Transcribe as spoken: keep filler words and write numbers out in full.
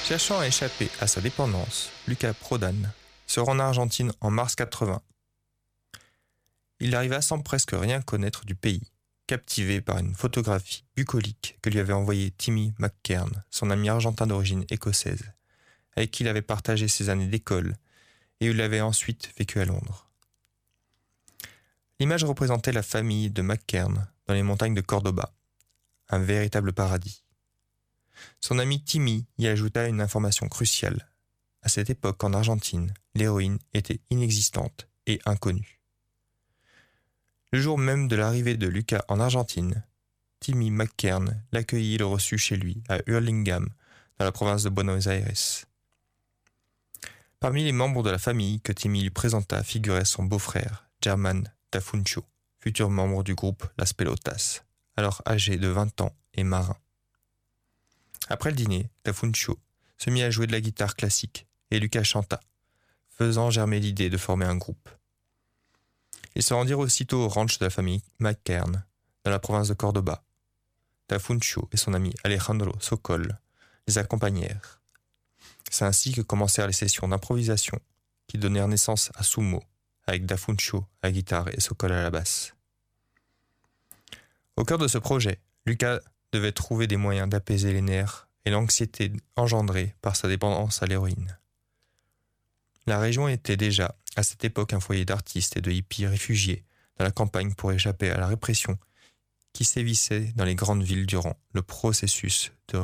Cherchant à échapper à sa dépendance, Luca Prodan se rend en Argentine en mars quatre-vingts. Il arriva sans presque rien connaître du pays, captivé par une photographie bucolique que lui avait envoyée Timmy McKern, son ami argentin d'origine écossaise, avec qui il avait partagé ses années d'école et où il avait ensuite vécu à Londres. L'image représentait la famille de McKern dans les montagnes de Cordoba, un véritable paradis. Son ami Timmy y ajouta une information cruciale. À cette époque, en Argentine, l'héroïne était inexistante et inconnue. Le jour même de l'arrivée de Luca en Argentine, Timmy McKern l'accueillit et le reçut chez lui, à Hurlingham, dans la province de Buenos Aires. Parmi les membres de la famille que Timmy lui présenta figurait son beau-frère, German Tafuncho, futur membre du groupe Las Pelotas, alors âgé de vingt ans et marin. Après le dîner, Tafuncho se mit à jouer de la guitare classique et Luca chanta, faisant germer l'idée de former un groupe. Ils se rendirent aussitôt au ranch de la famille McKern, dans la province de Cordoba. Tafuncho et son ami Alejandro Sokol les accompagnèrent. C'est ainsi que commencèrent les sessions d'improvisation qui donnèrent naissance à Sumo, avec Tafuncho à la guitare et Sokol à la basse. Au cœur de ce projet, Luca devait trouver des moyens d'apaiser les nerfs et l'anxiété engendrée par sa dépendance à l'héroïne. La région était déjà, à cette époque, un foyer d'artistes et de hippies réfugiés dans la campagne pour échapper à la répression qui sévissait dans les grandes villes durant le processus de